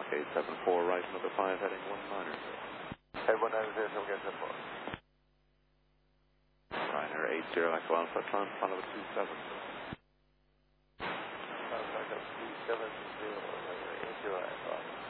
874 right, another 5 heading 190. Hey, 190, so get 4. Ryanair 80 Echo Alpha, front of 27. Sounds like a 370, 80 Echo Alpha.